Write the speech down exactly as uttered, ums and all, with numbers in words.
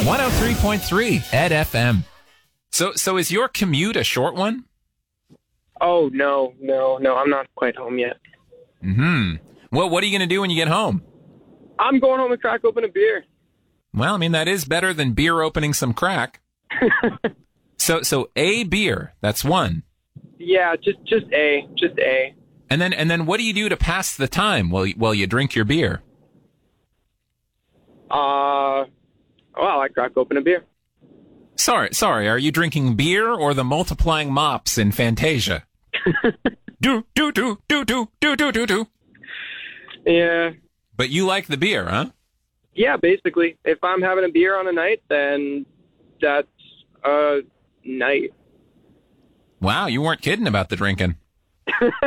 one oh three point three Ed F M. So, so is your commute a short one? Oh, no, no, no. I'm not quite home yet. Hmm. Well, what are you going to do when you get home? I'm going home and crack open a beer. Well, I mean, that is better than beer opening some crack. so, so a beer. That's one. Yeah, just just a, just a. And then, and then, what do you do to pass the time while you, while you drink your beer? Uh, well, I crack open a beer. Sorry, sorry. Are you drinking beer or the multiplying mops in Fantasia? do do do do do do do do do. Yeah. But you like the beer, huh? Yeah, basically. If I'm having a beer on a night, then that's a night. Wow, you weren't kidding about the drinking.